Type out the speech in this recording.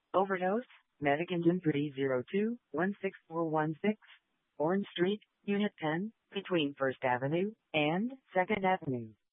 Overdose, Medic Engine 302-16416, Orange Street, Unit 10, between 1st Avenue and 2nd Avenue.